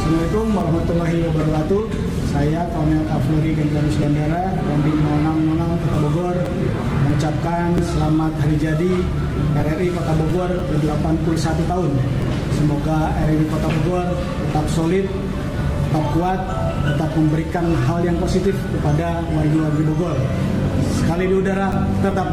Assalamualaikum warahmatullahi wabarakatuh. Saya Kolonel Kavleri Gendarus Bandara Kodim 0606 Kota Bogor mengucapkan selamat hari jadi RRI Kota Bogor ke-81 tahun. Semoga RRI Kota Bogor tetap solid, tetap kuat, tetap memberikan hal yang positif kepada warga Bogor. Sekali di udara, tetap